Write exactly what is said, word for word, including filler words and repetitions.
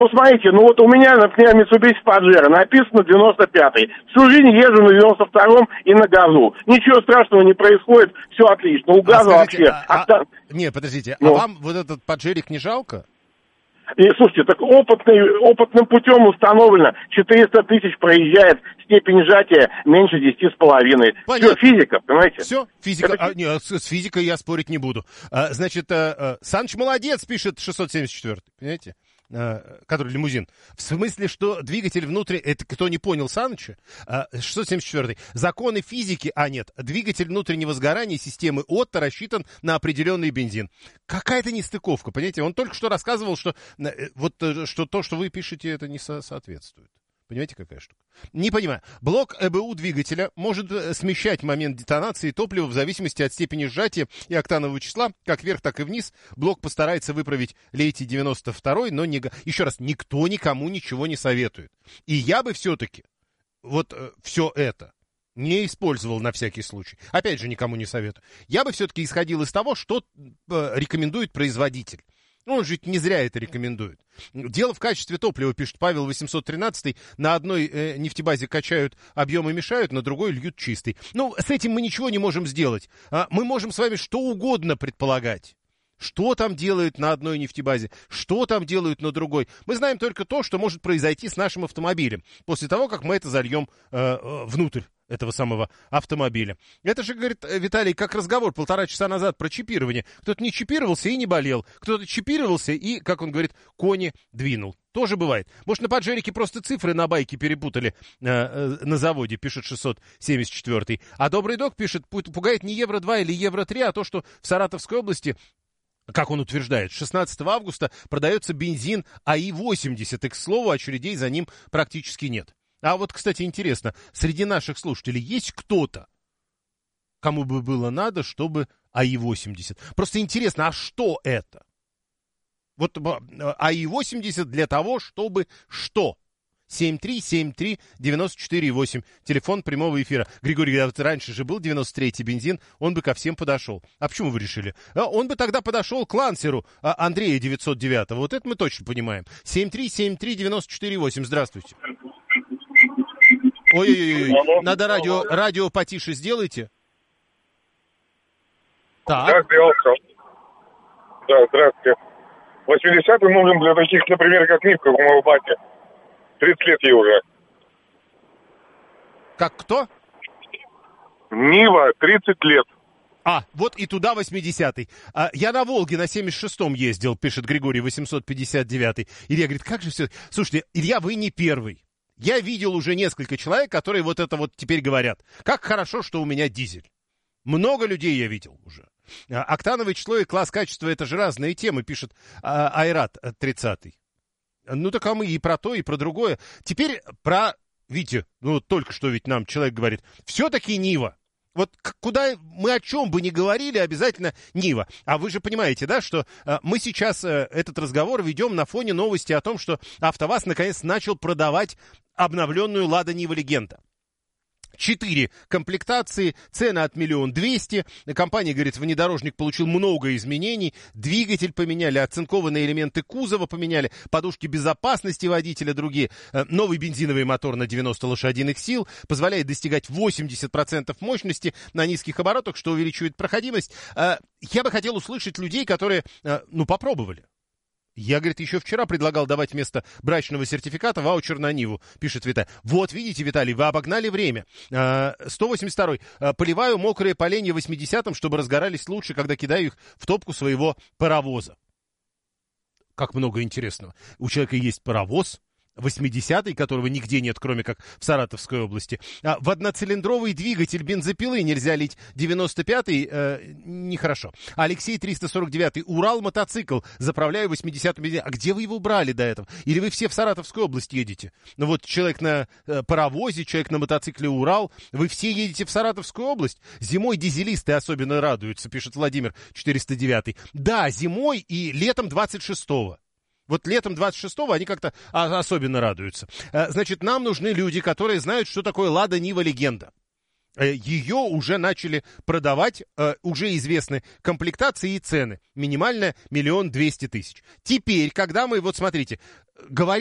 Ну, смотрите, ну вот у меня, например, Mitsubishi Pajero, написано девяносто пятый. Всю жизнь езжу на девяносто втором и на газу. Ничего страшного не происходит, все отлично. У газа а скажите, вообще... А, Окта... а, не, подождите, ну. а вам вот этот Паджерик не жалко? И, слушайте, так опытный, опытным путем установлено, четыреста тысяч проезжает, степень сжатия меньше десяти с половиной. Все, физика, понимаете? Все, физика. Это... А, не, с, с физикой я спорить не буду. А, значит, а, а, Саныч молодец, пишет шестьсот семьдесят четвёртый, понимаете? Который лимузин. В смысле, что двигатель внутри, это кто не понял Саныча, шестьсот семьдесят четвёртый. Законы физики, а нет, двигатель внутреннего сгорания системы Отто рассчитан на определенный бензин. Какая-то нестыковка, понимаете? Он только что рассказывал, что, вот, что то, что вы пишете, это не со- соответствует. Понимаете, какая штука? Не понимаю. Блок ЭБУ двигателя может смещать момент детонации топлива в зависимости от степени сжатия и октанового числа, как вверх, так и вниз. Блок постарается выправить лейтий девяносто второй, но не... Еще раз, никто никому ничего не советует. И я бы все-таки вот э, все это не использовал на всякий случай. Опять же, никому не советую. Я бы все-таки исходил из того, что э, рекомендует производитель. Ну, он же не зря это рекомендует. Дело в качестве топлива, пишет Павел восемьсот тринадцатый. На одной э, нефтебазе качают объем и мешают, на другой льют чистый. Ну, с этим мы ничего не можем сделать. А, мы можем с вами что угодно предполагать. Что там делают на одной нефтебазе, что там делают на другой. Мы знаем только то, что может произойти с нашим автомобилем после того, как мы это зальем э, внутрь этого самого автомобиля. Это же, говорит Виталий, как разговор полтора часа назад про чипирование. Кто-то не чипировался и не болел. Кто-то чипировался и, как он говорит, кони двинул. Тоже бывает. Может, на Паджерике просто цифры на байке перепутали э, э, на заводе, пишет шестьсот семьдесят четвёртый. А Добрый Док пишет, пугает не евро два или евро три, а то, что в Саратовской области, как он утверждает, шестнадцатого августа продается бензин АИ восемьдесят. И, к слову, очередей за ним практически нет. А вот, кстати, интересно, среди наших слушателей есть кто-то, кому бы было надо, чтобы АИ восемьдесят? Просто интересно, а что это? Вот АИ восемьдесят для того, чтобы что? семь три семь три девять четыре восемь. Телефон прямого эфира. Григорий, вот раньше же был девяносто третий бензин, он бы ко всем подошел. А почему вы решили? Он бы тогда подошел к Лансеру Андрея девятьсот девятого. Вот это мы точно понимаем. семь три семь три девять четыре восемь. Здравствуйте. Ой-ой-ой, надо радио, радио потише сделайте. Так. Да, сделал все. Да, здравствуйте. восьмидесятый нужен для таких, например, как Нивка у моего бати. тридцать лет ей уже. Как кто? Нива, тридцать лет. А, вот и туда восьмидесятый. А, я на Волге на семьдесят шестом ездил, пишет Григорий восемьсот пятьдесят девятый. Илья говорит, как же все... Слушайте, Илья, вы не первый. Я видел уже несколько человек, которые вот это вот теперь говорят. Как хорошо, что у меня дизель. Много людей я видел уже. Октановое число и класс качества — это же разные темы, пишет а, Айрат тридцатый. Ну так а мы и про то, и про другое. Теперь про... Видите, ну только что ведь нам человек говорит, все-таки Нива. Вот куда мы о чем бы ни говорили, обязательно Нива. А вы же понимаете, да, что э, мы сейчас э, этот разговор ведем на фоне новости о том, что АвтоВАЗ наконец начал продавать обновленную Лада Нива Легенда. Четыре комплектации, цена от миллион двести. Компания говорит, внедорожник получил много изменений. Двигатель поменяли, оцинкованные элементы кузова поменяли, подушки безопасности водителя другие. Новый бензиновый мотор на девяносто лошадиных сил позволяет достигать восемьдесят процентов мощности на низких оборотах, что увеличивает проходимость. Я бы хотел услышать людей, которые, ну, попробовали. Я, говорит, еще вчера предлагал давать вместо брачного сертификата ваучер на Ниву, пишет Виталий. Вот, видите, Виталий, вы обогнали время. сто восемьдесят второй. Поливаю мокрые поленья восьмидесятым, чтобы разгорались лучше, когда кидаю их в топку своего паровоза. Как много интересного. У человека есть паровоз, восьмидесятый, которого нигде нет, кроме как в Саратовской области. А в одноцилиндровый двигатель бензопилы нельзя лить. девяносто пятый э, нехорошо. Алексей триста сорок девятый. Урал мотоцикл. Заправляю восьмидесятым бензином. А где вы его брали до этого? Или вы все в Саратовскую область едете? Ну вот человек на э, паровозе, человек на мотоцикле Урал. Вы все едете в Саратовскую область? Зимой дизелисты особенно радуются, пишет Владимир четыреста девятый. Да, зимой и летом двадцать шестого. Вот летом двадцать шестого они как-то особенно радуются. Значит, нам нужны люди, которые знают, что такое Лада Нива Легенда. Ее уже начали продавать, уже известны комплектации и цены. Минимальная миллион двести тысяч. Теперь, когда мы, вот смотрите, говорит